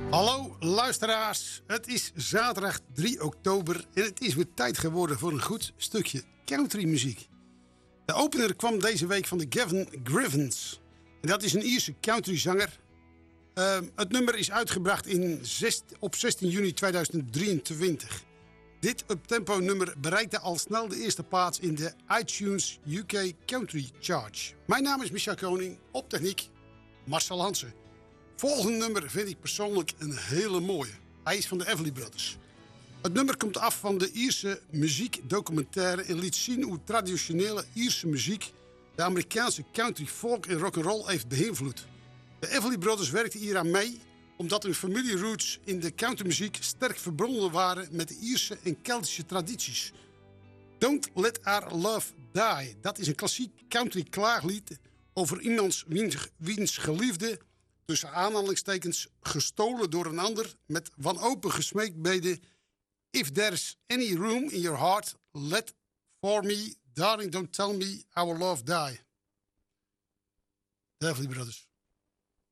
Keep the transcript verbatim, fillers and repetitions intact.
Hallo luisteraars, het is zaterdag drie oktober en het is weer tijd geworden voor een goed stukje countrymuziek. De opener kwam deze week van de Gavin Griffins. En dat is een Ierse countryzanger. Uh, het nummer is uitgebracht in zes, op zestien juni tweeduizend drieëntwintig. Dit uptempo nummer bereikte al snel de eerste plaats in de iTunes U K Country Chart. Mijn naam is Michel Koning, op techniek Marcel Hansen. Volgende nummer vind ik persoonlijk een hele mooie. Hij is van de Everly Brothers. Het nummer komt af van de Ierse muziekdocumentaire en liet zien hoe traditionele Ierse muziek de Amerikaanse country, folk en rock'n'roll heeft beïnvloed. De Everly Brothers werkten hier aan mee omdat hun familieroots in de countrymuziek sterk verbonden waren met de Ierse en Keltische tradities. Don't Let Our Love Die, dat is een klassiek country klaaglied over iemands wiens, wiens geliefde, tussen aanhalingstekens, gestolen door een ander met wanhopige gesmeekbeden: If there's any room in your heart, let for me, darling, don't tell me our love die. De Everly Brothers.